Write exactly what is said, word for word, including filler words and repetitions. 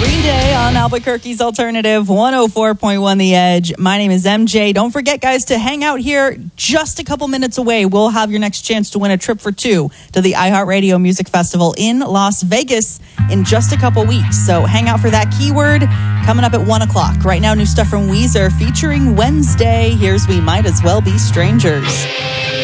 Green Day on Albuquerque's Alternative one oh four point one The Edge. My name is M J. Don't forget, guys, to hang out here just a couple minutes away. We'll have your next chance to win a trip for two to the iHeartRadio Music Festival in Las Vegas in just a couple weeks. So hang out for that keyword coming up at one o'clock. Right now, new stuff from Weezer featuring Wednesday. Here's We Might As Well Be Strangers.